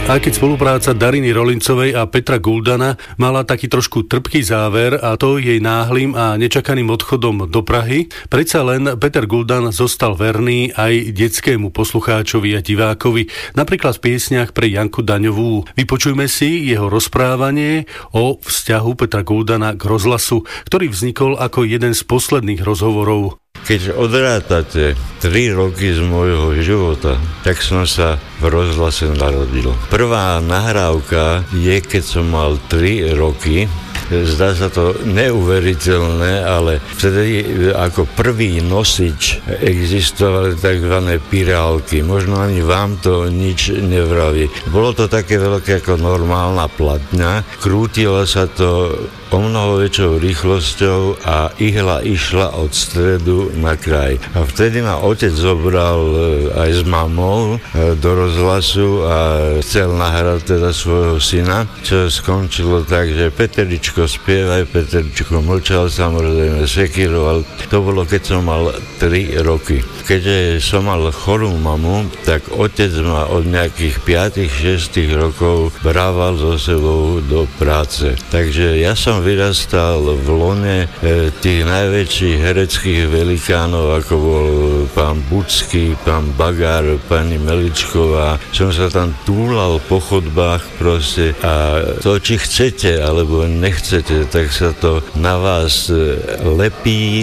Aj keď spolupráca Dariny Rolincovej a Petra Guldana mala taký trošku trpký záver, a to jej náhlym a nečakaným odchodom do Prahy, predsa len Peter Guldan zostal verný aj detskému poslucháčovi a divákovi, napríklad v piesniach pre Janku Daňovú. Vypočujme si jeho rozprávanie o vzťahu Petra Guldana k rozhlasu, ktorý vznikol ako jeden z posledných rozhovorov. Keď odrátate 3 roky z môjho života, tak som sa v rozhlase narodil. Prvá nahrávka je, keď som mal 3 roky. Zdá sa to neuveriteľné, ale vtedy ako prvý nosič existovali tzv. Pirálky. Možno ani vám to nič nevraví. Bolo to také veľké ako normálna platňa. Krútilo sa to o mnoho väčšou rýchlosťou a ihla išla od stredu na kraj. A vtedy ma otec zobral aj s mamou do rozhlasu a chcel nahrať teda svojho syna, čo skončilo tak, že Peteričko spievaj, Peteričko mlčal, samozrejme sekiroval. To bolo, keď som mal 3 roky. Keďže som mal chorú mamu, tak otec ma od nejakých 5-6 rokov brával so sebou do práce. Takže ja som vyrastal v lone tých najväčších hereckých velikánov, ako bol pán Bucký, pán Bagár, pani Meličková. Som sa tam túlal po chodbách proste a to, či chcete alebo nechcete, tak sa to na vás lepí.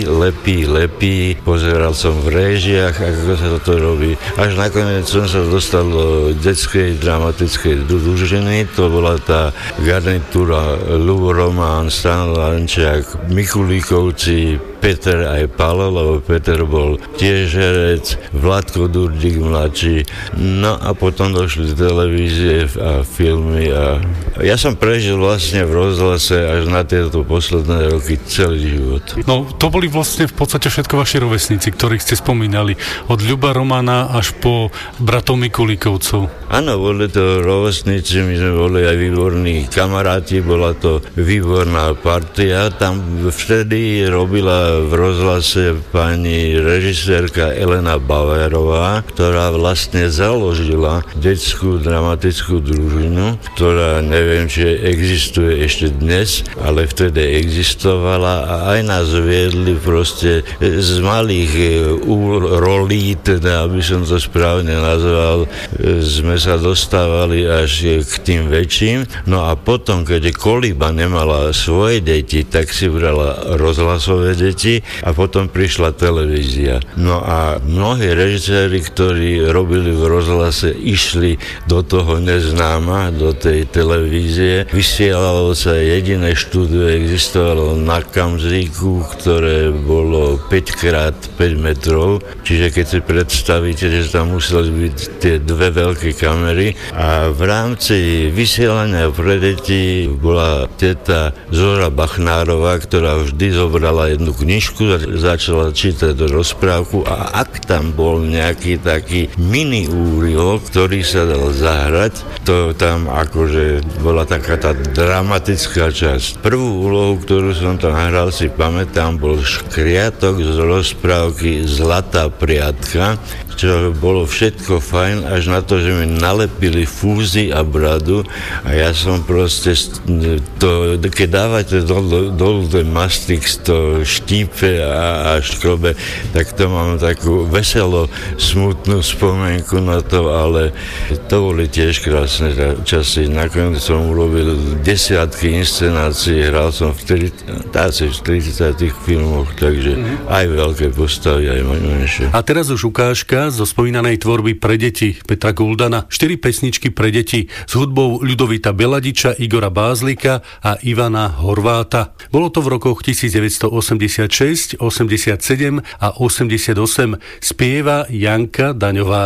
Pozeral som v réžiach, ako sa to robí. Až nakoniec som sa dostal do detskej dramatickej družiny. To bola tá garnitúra Ľubo Román, Stan Lančiak, Mikulíkovci, Peter aj Palo, lebo Peter bol tiež herec, Vladko Durdík mladší. No a potom došli televízie a filmy a ja som prežil vlastne v rozhlase až na tieto posledné roky celý život. No, to boli vlastne v podstate všetko vaši rovesníci, ktorých ste spomínali. Od Ľuba Romana až po bratov Mikulíkovcov. Áno, boli to rovesníci, my sme boli aj výborní kamaráti, bola to výborná partia. Tam vtedy robila v rozhlase pani režisérka Elena Bauerová, ktorá vlastne založila detskú dramatickú družinu, ktorá neviem, či existuje ešte dnes, ale vtedy existovala a aj nás viedli proste z malých rolí, teda aby som to správne nazval, sme sa dostávali až k tým väčším. No a potom, keď Kolíba nemala svoje deti, tak si brala rozhlasové deti a potom prišla televízia. No a mnohí režiséri, ktorí robili v rozhlase, išli do toho neznáma, do tej televízie. Vysielalo sa jediné štúdio, existovalo na Kamzíku, ktoré bolo 5x5 metrov, čiže keď si predstavíte, že tam museli byť tie dve veľké kamery a v rámci vysielania pre deti bola teta Zora Bachnárová, ktorá vždy zobrala jednu knižku, začala čítať rozprávku a ak tam bol nejaký taký mini úryvok, ktorý sa dal zahrať, to tam akože bola taká tá dramatická časť. Prvú úlohu, ktorú som tam hral, si pamätám, bol škriatok z rozprávky Zlatá priatka, čo bolo všetko fajn, až na to, že mi nalepili fúzy a bradu a ja som proste to, keď dávate dolu ten mastix, to štípe a škrobe, tak to mám takú veselo smutnú spomienku na to, ale to boli tiež krásne časy. Nakoniec som urobil desiatky inscenácií, hral som v 40 filmoch, takže aj veľké postavy, aj menšie. A teraz už ukážka zo spomínanej tvorby pre deti Petra Guldana. 4 pesničky pre deti s hudbou Ľudovita Beladiča, Igora Bázlika a Ivana Horváta. Bolo to v rokoch 1986, 87 a 88. Spieva Janka Daňová.